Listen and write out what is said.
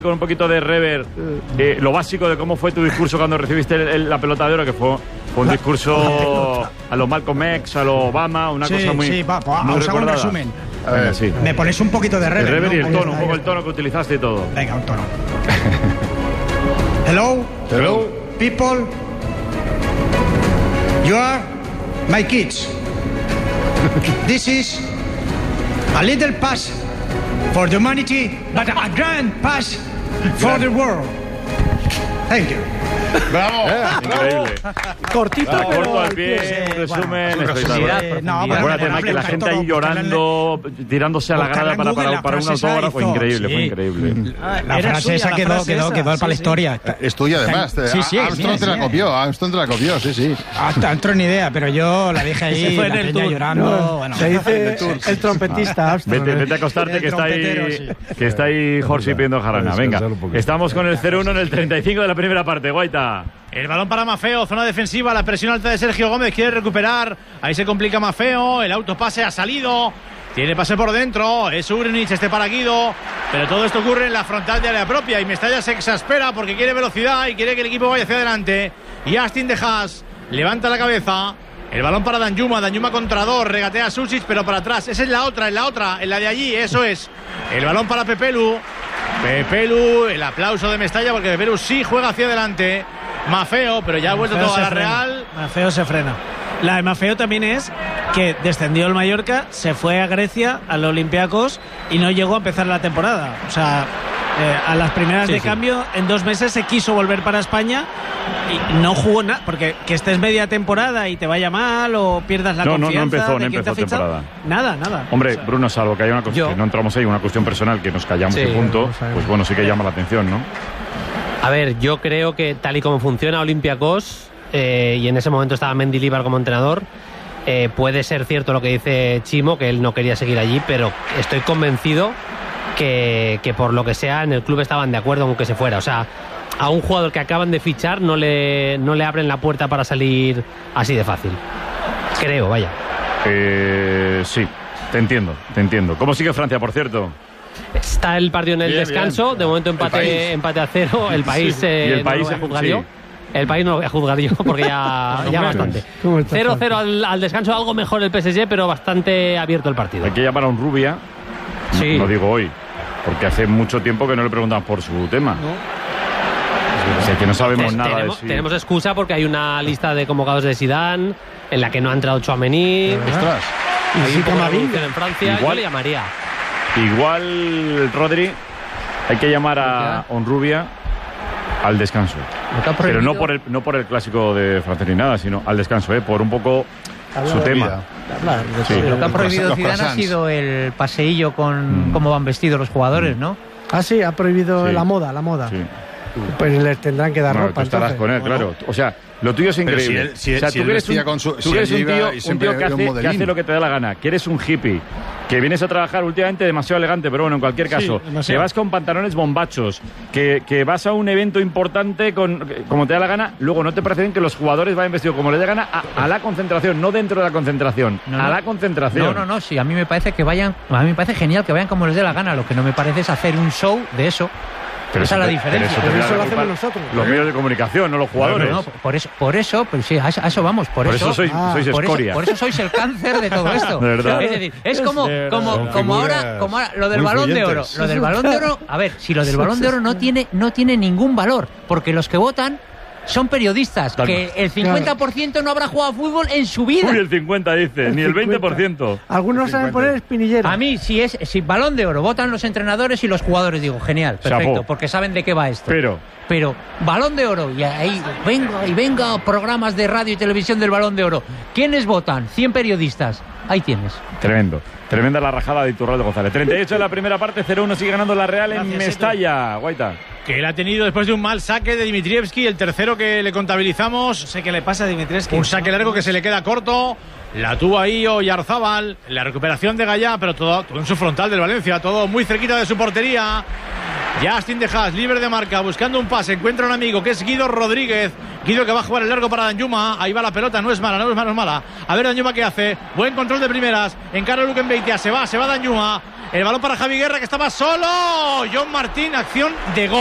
con un poquito de rever, lo básico de cómo fue tu discurso cuando recibiste la pelota de oro, que fue un discurso a lo Malcolm X, a lo Obama, una cosa muy, muy recordada. Un resumen. A ver, sí. Me pones un poquito de rever. El rever, ¿no? Y el tono, un poco el tono que utilizaste y todo. Venga, un tono. Hello, people. You are my kids. This is a little pass for the humanity, but a grand pass for the world. Thank you. ¡Bravo! Increíble. Cortito, pero corto al pie, un resumen espectacular. Acuérdate, Mike, la gente ahí llorando, tirándose a la grada para un autógrafo. Increíble, fue increíble. La frase esa quedó para la historia. Es tuya, además. Armstrong te la copió, sí. Armstrong ni idea, pero yo la dije ahí, la peña llorando. Se dice el trompetista Armstrong. Vete a acostarte, que está ahí Jorge pidiendo jarana. Venga, estamos con el 0-1 en el 35 de la primera parte, Guaita. El balón para Maffeo, zona defensiva, la presión alta de Sergio Gómez, quiere recuperar, ahí se complica Maffeo, el autopase ha salido, tiene pase por dentro, es Ugrinic, para Guido, pero todo esto ocurre en la frontal de área propia y Mestalla se exaspera porque quiere velocidad y quiere que el equipo vaya hacia adelante, y Astin de Haas levanta la cabeza, el balón para Danjuma contra dos, regatea a Susic, pero para atrás, esa es la otra, en la de allí, eso es, el balón para Pepelu, el aplauso de Mestalla porque Pepelu sí juega hacia adelante. Maffeo, pero ya ha vuelto todo a la Real. Maffeo se frena. La de Maffeo también es que descendió el Mallorca, se fue a Grecia, al Olympiacos y no llegó a empezar la temporada. O sea, a las primeras de cambio, en 2 meses se quiso volver para España y no jugó nada, porque que estés media temporada y te vaya mal o pierdas la confianza. No empezó temporada. Nada. Hombre, Bruno, salvo que haya una cuestión, que no entramos ahí, una cuestión personal que nos callamos y punto, pues bueno, sí que llama la atención, ¿no? A ver, yo creo que tal y como funciona Olympiacos, y en ese momento estaba Mendilibar como entrenador, puede ser cierto lo que dice Chimo, que él no quería seguir allí, pero estoy convencido que por lo que sea en el club estaban de acuerdo con que se fuera. O sea, a un jugador que acaban de fichar no le abren la puerta para salir así de fácil. Creo, vaya. Sí, te entiendo. ¿Cómo sigue Francia, por cierto? Está el partido en el descanso, bien. De momento empate a 0. El país, y el país no juzgaría. Sí. El país no lo voy a juzgar yo porque ya bastante. 0-0 al descanso, algo mejor el PSG, pero bastante abierto el partido. Hay que llamar a un Rubia, sí. No digo hoy, porque hace mucho tiempo que no le preguntamos por su tema. O sea, que no sabemos nada de sí. Tenemos excusa porque hay una lista de convocados de Zidane en la que no ha entrado Tchouaméni. Ostras. Hay un poco de revolución en Francia. Igual, yo le llamaría. Igual, Rodri, hay que llamar a Onrubia al descanso. Pero no por el clásico de Francia ni nada, sino al descanso, por un poco su tema. Sí. Lo que ha prohibido Zidane ha sido el paseillo con cómo van vestidos los jugadores, ¿no? Ah, sí, ha prohibido la moda. Sí. Pues les tendrán que dar ropa. Tú estarás con él, claro. O sea, lo tuyo es increíble. Si tú eres un tío que hace lo que te da la gana, que eres un hippie, que vienes a trabajar últimamente demasiado elegante, pero bueno, en cualquier caso, que vas con pantalones bombachos, que vas a un evento importante como te da la gana, luego no te parece bien que los jugadores vayan vestidos como les dé gana a la concentración, no dentro de la concentración, la concentración. No, sí, a mí me parece me parece genial que vayan como les dé la gana, lo que no me parece es hacer un show de eso. Pero esa es la diferencia. Pero eso lo hacemos nosotros. Los medios de comunicación, no los jugadores. No, por eso, pues sí, a eso vamos. Por eso sois escoria. Por eso sois el cáncer de todo esto. De verdad. Es decir, es como ahora lo del Balón de Oro. Lo del Balón de Oro, a ver, si lo del Balón de Oro no tiene ningún valor, porque los que votan son periodistas, que el 50% no habrá jugado a fútbol en su vida. Uy, el 50 dice, ni el 20%. Algunos saben poner espinillera. A mí, si Balón de Oro, votan los entrenadores y los jugadores, digo, genial, perfecto, Chapó. Porque saben de qué va esto. Pero Balón de Oro, y ahí venga programas de radio y televisión del Balón de Oro. ¿Quiénes votan? 100 periodistas. Ahí tienes. Tremenda la rajada de Iturralde González. 38 en la primera parte, 0-1 sigue ganando la Real en Mestalla. Guaita. Que él ha tenido después de un mal saque de Dimitrievski, el tercero que le contabilizamos. No sé qué le pasa a Dimitrievski. Un saque largo que se le queda corto. La tuvo ahí Oyarzábal. La recuperación de Gallá, pero todo en su frontal del Valencia. Todo muy cerquita de su portería. Justin de Haas, libre de marca, buscando un pase. Encuentra un amigo que es Guido Rodríguez. Guido que va a jugar el largo para Danjuma. Ahí va la pelota, no es mala. A ver Danjuma qué hace. Buen control de primeras. Encara Luquen Beitia, se va Danjuma. El balón para Javi Guerra, que estaba solo. John Martín, acción de gol.